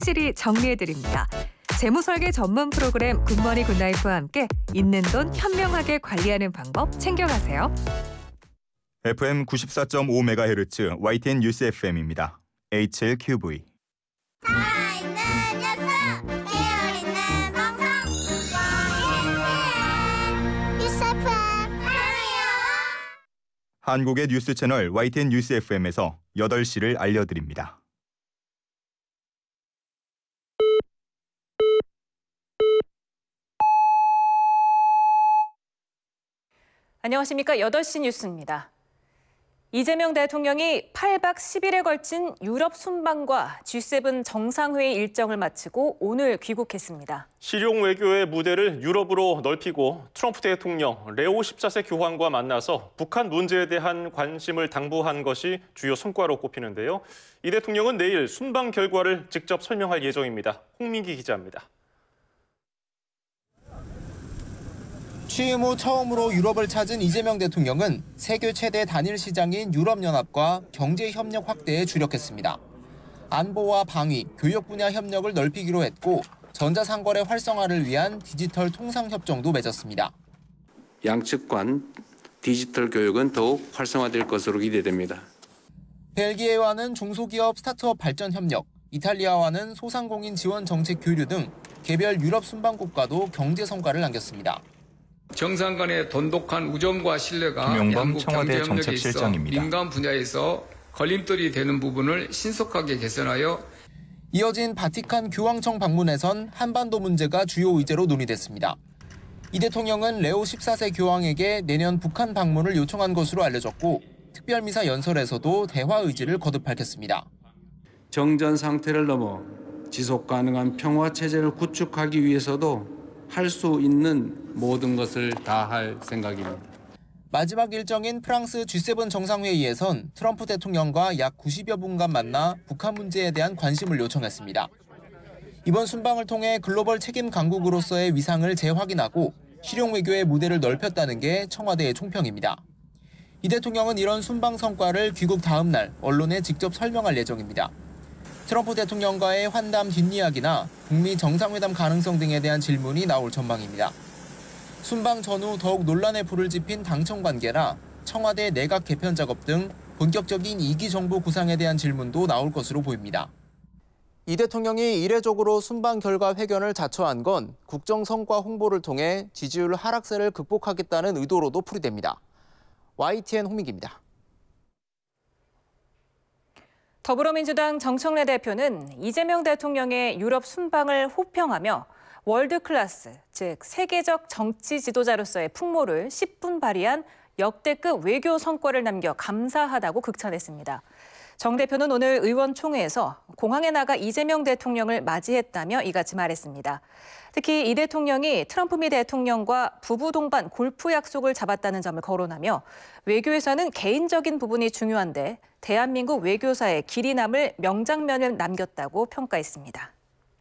확실히 정리해드립니다. 재무설계 전문 프로그램 굿머니 굿나잇과 함께 있는 돈 현명하게 관리하는 방법 챙겨가세요. FM 94.5MHz YTN 뉴스 FM입니다. HLQV. 살아있는 녀석, 깨어있는 방송, YTN 뉴스 FM 사랑해요. 한국의 뉴스 채널 YTN 뉴스 FM에서 8시를 알려드립니다. 안녕하십니까. 8시 뉴스입니다. 이재명 대통령이 8박 10일에 걸친 유럽 순방과 G7 정상회의 일정을 마치고 오늘 귀국했습니다. 실용 외교의 무대를 유럽으로 넓히고 트럼프 대통령 레오 14세 교황과 만나서 북한 문제에 대한 관심을 당부한 것이 주요 성과로 꼽히는데요. 이 대통령은 내일 순방 결과를 직접 설명할 예정입니다. 홍민기 기자입니다. 취임 후 처음으로 유럽을 찾은 이재명 대통령은 세계 최대 단일 시장인 유럽연합과 경제협력 확대에 주력했습니다. 안보와 방위, 교육 분야 협력을 넓히기로 했고 전자상거래 활성화를 위한 디지털 통상협정도 맺었습니다. 양측 간 디지털 교육은 더욱 활성화될 것으로 기대됩니다. 벨기에와는 중소기업 스타트업 발전 협력, 이탈리아와는 소상공인 지원 정책 교류 등 개별 유럽 순방국과도 경제 성과를 남겼습니다. 정상 간의 돈독한 우정과 신뢰가 김용범 청와대 정책실장입니다. 민간 분야에서 걸림돌이 되는 부분을 신속하게 개선하여 이어진 바티칸 교황청 방문에선 한반도 문제가 주요 의제로 논의됐습니다. 이 대통령은 레오 14세 교황에게 내년 북한 방문을 요청한 것으로 알려졌고 특별미사 연설에서도 대화 의지를 거듭 밝혔습니다. 정전 상태를 넘어 지속 가능한 평화 체제를 구축하기 위해서도 할 수 있는 모든 것을 다할 생각입니다. 마지막 일정인 프랑스 G7 정상회의에선 트럼프 대통령과 약 90여 분간 만나 북한 문제에 대한 관심을 요청했습니다. 이번 순방을 통해 글로벌 책임 강국으로서의 위상을 재확인하고 실용 외교의 무대를 넓혔다는 게 청와대의 총평입니다. 이 대통령은 이런 순방 성과를 귀국 다음 날 언론에 직접 설명할 예정입니다. 트럼프 대통령과의 환담 뒷이야기나 북미 정상회담 가능성 등에 대한 질문이 나올 전망입니다. 순방 전후 더욱 논란에 불을 지핀 당청 관계나 청와대 내각 개편 작업 등 본격적인 2기 정부 구상에 대한 질문도 나올 것으로 보입니다. 이 대통령이 이례적으로 순방 결과 회견을 자처한 건 국정 성과 홍보를 통해 지지율 하락세를 극복하겠다는 의도로도 풀이됩니다. YTN 홍민기입니다. 더불어민주당 정청래 대표는 이재명 대통령의 유럽 순방을 호평하며 월드클래스, 즉 세계적 정치 지도자로서의 풍모를 10분 발휘한 역대급 외교 성과를 남겨 감사하다고 극찬했습니다. 정 대표는 오늘 의원총회에서 공항에 나가 이재명 대통령을 맞이했다며 이같이 말했습니다. 특히 이 대통령이 트럼프 미 대통령과 부부 동반 골프 약속을 잡았다는 점을 거론하며 외교에서는 개인적인 부분이 중요한데 대한민국 외교사의 길이 남을 명장면을 남겼다고 평가했습니다.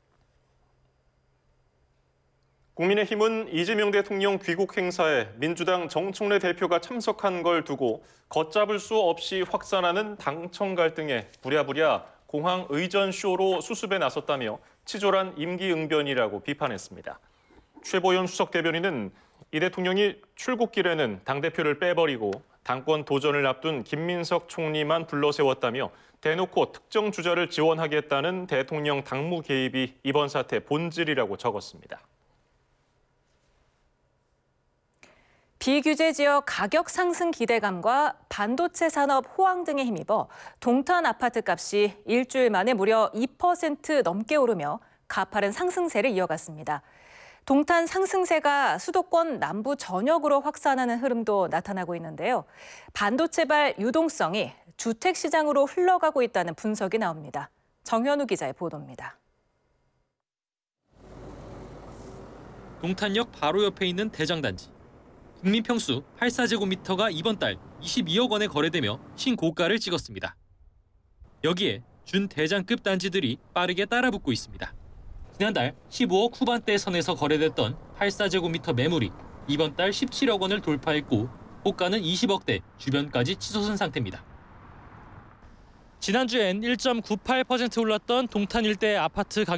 국민의힘은 이재명 대통령 귀국 행사에 민주당 정청래 대표가 참석한 걸 두고 걷잡을 수 없이 확산하는 당청 갈등에 부랴부랴 공항 의전 쇼로 수습에 나섰다며 치졸한 임기응변이라고 비판했습니다. 최보연 수석 대변인은 이 대통령이 출국길에는 당대표를 빼버리고 당권 도전을 앞둔 김민석 총리만 불러세웠다며 대놓고 특정 주자를 지원하겠다는 대통령 당무 개입이 이번 사태 본질이라고 적었습니다. 비규제 지역 가격 상승 기대감과 반도체 산업 호황 등에 힘입어 동탄 아파트 값이 일주일 만에 무려 2% 넘게 오르며 가파른 상승세를 이어갔습니다. 동탄 상승세가 수도권 남부 전역으로 확산하는 흐름도 나타나고 있는데요. 반도체발 유동성이 주택 시장으로 흘러가고 있다는 분석이 나옵니다. 정현우 기자의 보도입니다. 동탄역 바로 옆에 있는 대장단지. 국민평수 84제곱미터가 이번 달 22억 원에 거래되며 신고가를 찍었습니다. 여기에 준대장급 단지들이 빠르게 따라붙고 있습니다. 지난달 15억 후반대 선에서 거래됐던 84제곱미터 매물이 이번 달 17억 원을 돌파했고 호가는 20억대 주변까지 치솟은 상태입니다. 지난주엔 1.98% 올랐던 동탄 일대 아파트 가격